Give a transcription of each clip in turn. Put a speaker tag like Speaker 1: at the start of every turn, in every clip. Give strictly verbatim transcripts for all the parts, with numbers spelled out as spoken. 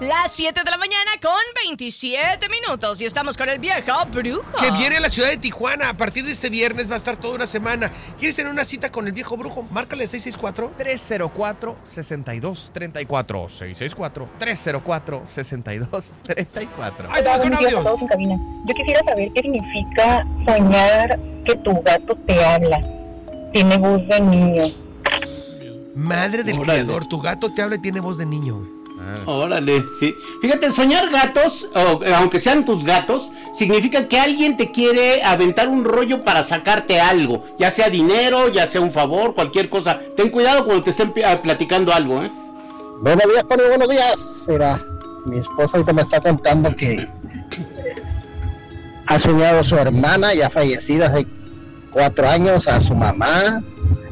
Speaker 1: Las siete de la mañana con veintisiete minutos y estamos con el viejo brujo.
Speaker 2: Que viene a la ciudad de Tijuana. A partir de este viernes va a estar toda una semana. ¿Quieres tener una cita con el viejo brujo? Márcale seis seis cuatro,
Speaker 3: tres cero cuatro, seis dos tres cuatro. seis seis cuatro, tres cero cuatro, seis dos tres cuatro.
Speaker 2: ¡Ahí va con audios!
Speaker 4: Yo quisiera saber qué significa soñar que tu gato te habla. Tiene voz de niño.
Speaker 2: Madre del
Speaker 5: Órale.
Speaker 2: creador, tu gato te habla y tiene voz de niño.
Speaker 3: Ah.
Speaker 5: Órale, sí. Fíjate, soñar gatos, o, aunque sean tus gatos, significa que alguien te quiere aventar un rollo para sacarte algo, ya sea dinero, ya sea un favor, cualquier cosa. Ten cuidado cuando te estén pi- platicando algo, ¿eh?
Speaker 6: Buenos días, Poli, buenos días. Mira, mi esposa ahorita me está contando que ha soñado a su hermana, ya fallecida hace cuatro años, a su mamá,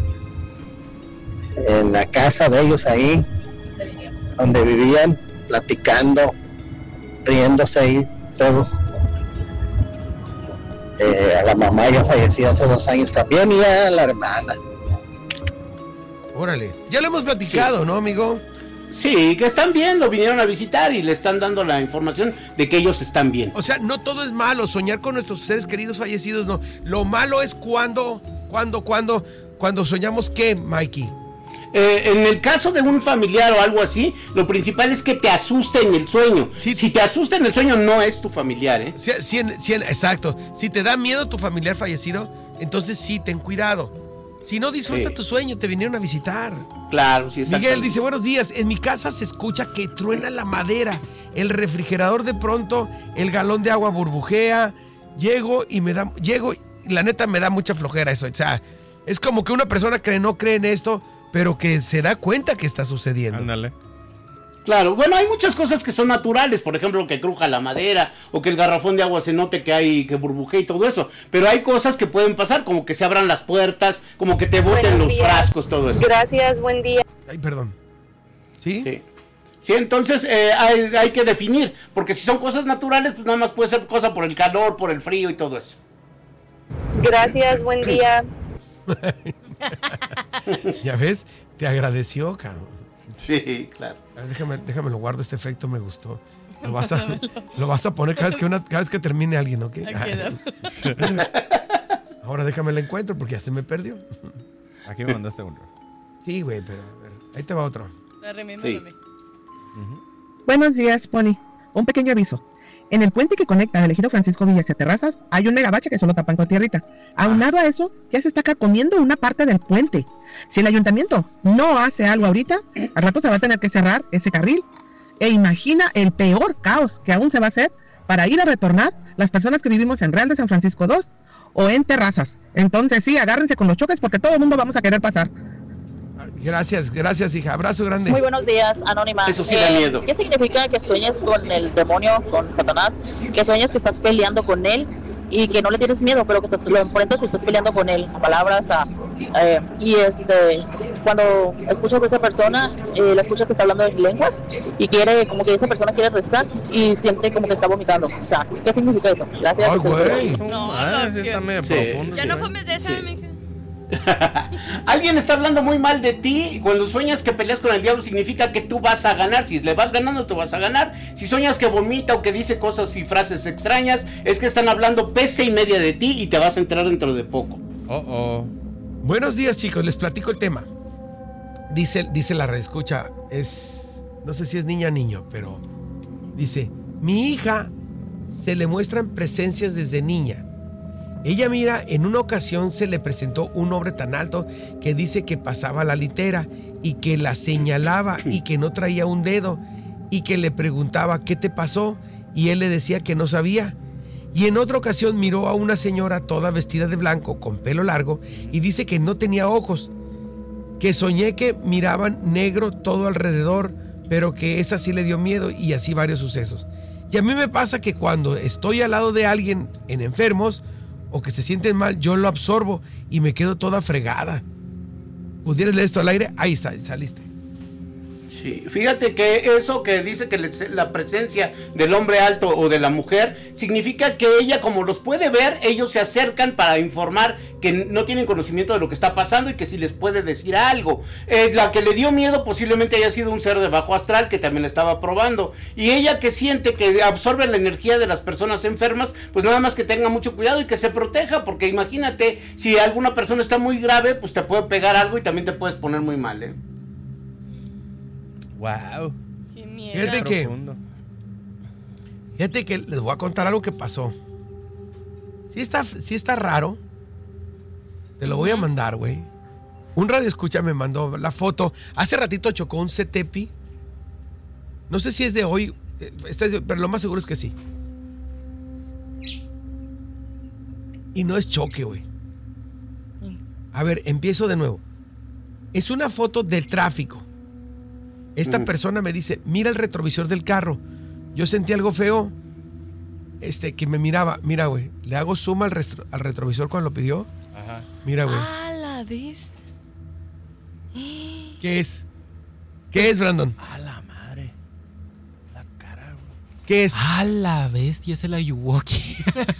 Speaker 6: en la casa de ellos ahí, donde vivían, platicando, riéndose ahí todos. Eh, a la mamá ya fallecida hace dos años también, y a la hermana.
Speaker 2: Órale. Ya lo hemos platicado,
Speaker 5: Sí.
Speaker 2: ¿no, amigo?
Speaker 5: Sí, que están bien, lo vinieron a visitar y le están dando la información de que ellos están bien.
Speaker 2: O sea, no todo es malo. Soñar con nuestros seres queridos fallecidos, no. Lo malo es cuando, cuando, cuando, cuando soñamos ¿qué, Mikey?
Speaker 5: Eh, en el caso de un familiar o algo así, lo principal es que te asuste en el sueño.
Speaker 2: Sí.
Speaker 5: Si te asusta en el sueño, no es tu familiar, ¿eh?
Speaker 2: Si, si en- si en- exacto. Si te da miedo tu familiar fallecido, entonces sí, ten cuidado. Si no, disfruta
Speaker 5: Sí.
Speaker 2: tu sueño, te vinieron a visitar.
Speaker 5: Claro, sí,
Speaker 2: Miguel
Speaker 5: exactamente.
Speaker 2: dice, buenos días, en mi casa se escucha que truena la madera, el refrigerador de pronto, el galón de agua burbujea, llego y me da, llego, y la neta me da mucha flojera eso, o sea, es como que una persona que no cree en esto, pero que se da cuenta que está sucediendo.
Speaker 3: Ándale.
Speaker 5: Claro, bueno, hay muchas cosas que son naturales, por ejemplo, que cruja la madera o que el garrafón de agua se note que hay que burbujea y todo eso, pero hay cosas que pueden pasar, como que se abran las puertas, como que te boten
Speaker 4: Buenos
Speaker 5: los
Speaker 4: días.
Speaker 5: frascos, todo eso.
Speaker 4: Gracias, buen día.
Speaker 2: Ay, perdón. ¿Sí?
Speaker 5: Sí. Sí, entonces eh, hay, hay que definir, porque si son cosas naturales, pues nada más puede ser cosa por el calor, por el frío y todo eso.
Speaker 4: Gracias, buen día.
Speaker 2: ¿Ya ves? Te agradeció, cabrón.
Speaker 5: Sí, claro.
Speaker 2: A ver, déjame, déjame lo guardo, este efecto me gustó. Lo vas a, lo vas a poner cada vez que, una, cada vez que termine alguien, ¿ok? Ahora déjame la encuentro porque ya se me perdió.
Speaker 3: Aquí me mandaste uno.
Speaker 2: Sí, güey, pero a ver, ahí te va otro.
Speaker 5: Sí.
Speaker 7: Buenos días, Pony. Un pequeño aviso. En el puente que conecta al Ejido Francisco Villa hacia Terrazas, hay un megabache que solo tapan con tierrita. Aunado a eso, ya se está carcomiendo una parte del puente. Si el ayuntamiento no hace algo ahorita, al rato se va a tener que cerrar ese carril. E imagina el peor caos que aún se va a hacer para ir a retornar las personas que vivimos en Real de San Francisco dos o en Terrazas. Entonces sí, agárrense con los choques porque todo el mundo vamos a querer pasar.
Speaker 2: Gracias, gracias, hija. Abrazo grande.
Speaker 8: Muy buenos días, Anónima.
Speaker 5: Eso sí da miedo.
Speaker 8: ¿Qué significa que sueñes con el demonio, con Satanás? Que sueñes que estás peleando con él y que no le tienes miedo, pero que estás, lo enfrentas y estás peleando con él, a palabras. A, eh, y este, cuando escuchas a esa persona, eh, la escuchas que está hablando en lenguas y quiere, como que esa persona quiere rezar y siente como que está vomitando. O sea, ¿qué significa eso? Gracias.
Speaker 2: Ay,
Speaker 8: por su-
Speaker 2: güey.
Speaker 3: No,
Speaker 1: no,
Speaker 3: sí
Speaker 1: que-
Speaker 3: está medio
Speaker 5: Sí.
Speaker 3: profundo.
Speaker 1: Ya no
Speaker 3: sí.
Speaker 1: fumes de esa,
Speaker 5: Sí.
Speaker 1: mija.
Speaker 5: Alguien está hablando muy mal de ti y cuando sueñas que peleas con el diablo significa que tú vas a ganar. Si le vas ganando, tú vas a ganar. Si sueñas que vomita o que dice cosas y frases extrañas, es que están hablando peste y media de ti y te vas a enterar dentro de poco.
Speaker 3: Oh, oh.
Speaker 2: Buenos días, chicos. Les platico el tema. Dice, dice la reescucha, es, no sé si es niña o niño, pero dice, mi hija se le muestran presencias desde niña. Ella mira, en una ocasión se le presentó un hombre tan alto que dice que pasaba la litera y que la señalaba y que no traía un dedo y que le preguntaba ¿qué te pasó? Y él le decía que no sabía. Y en otra ocasión miró a una señora toda vestida de blanco con pelo largo y dice que no tenía ojos, que soñé que miraban negro todo alrededor, pero que esa sí le dio miedo y así varios sucesos. Y a mí me pasa que cuando estoy al lado de alguien en enfermos o que se sienten mal, yo lo absorbo y me quedo toda fregada. ¿Pudieras leer esto al aire? Ahí está, saliste.
Speaker 5: Sí, fíjate que eso que dice que la presencia del hombre alto o de la mujer significa que ella, como los puede ver, ellos se acercan para informar que no tienen conocimiento de lo que está pasando y que si les puede decir algo. Eh, la que le dio miedo posiblemente haya sido un ser de bajo astral que también la estaba probando, y ella que siente que absorbe la energía de las personas enfermas, pues nada más que tenga mucho cuidado y que se proteja, porque imagínate, si alguna persona está muy grave, pues te puede pegar algo y también te puedes poner muy mal, ¿eh?
Speaker 3: Wow.
Speaker 1: Qué miedo.
Speaker 2: Fíjate que, fíjate que les voy a contar algo que pasó. Sí está, sí está raro. Te lo voy a mandar, güey. Un radio escucha me mandó la foto. Hace ratito chocó un Cetepi. No sé si es de hoy, esta es de, pero lo más seguro es que sí. Y no es choque, güey. A ver, empiezo de nuevo. Es una foto del tráfico. Esta persona me dice, mira el retrovisor del carro. Yo sentí algo feo, este, que me miraba. Mira, güey, le hago zoom al, retro, al retrovisor cuando lo pidió. Ajá. Mira, güey.
Speaker 1: Ah, la viste.
Speaker 2: ¿Qué es? ¿Qué es, Brandon?
Speaker 3: A la madre. La cara, güey.
Speaker 2: ¿Qué es?
Speaker 9: A la bestia, es el Ayuwoki.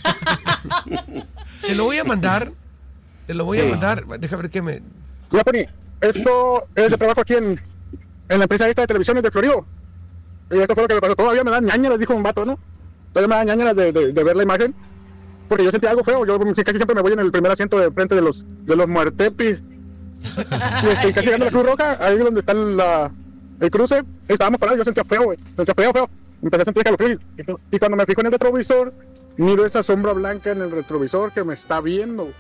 Speaker 2: Te lo voy a mandar. Te lo voy sí. a mandar. Deja ver qué me...
Speaker 10: Mira, Pony, esto es de trabajo aquí en... en la empresa esta de televisiones de Florido. Y esto fue lo que me pasó. Todavía me dan ñañaras, dijo un vato, ¿no? Todavía me dan ñañaras de, de, de ver la imagen. Porque yo sentí algo feo. Yo casi siempre me voy en el primer asiento de frente de los, de los muertepis. Y este, casi llegando a la Cruz Roja, ahí donde está la, el cruce, estábamos parados. Yo sentía feo, güey. Sentía feo, feo. Empecé a sentir calofrío. Y, y cuando me fijo en el retrovisor, miro esa sombra blanca en el retrovisor que me está viendo.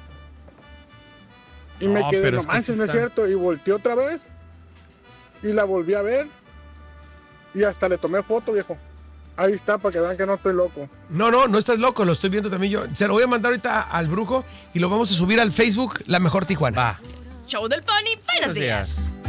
Speaker 10: Y me
Speaker 3: no,
Speaker 10: quedé, no
Speaker 3: es
Speaker 10: manches,
Speaker 3: sí
Speaker 10: no es cierto. Y volteé otra vez. Y la volví a ver. Y hasta le tomé foto, viejo. Ahí está, para que vean que no estoy loco.
Speaker 2: No, no, no estás loco, lo estoy viendo también yo. Se lo voy a mandar ahorita al brujo y lo vamos a subir al Facebook, La Mejor Tijuana.
Speaker 3: Va.
Speaker 1: Show del Pony, buenos días.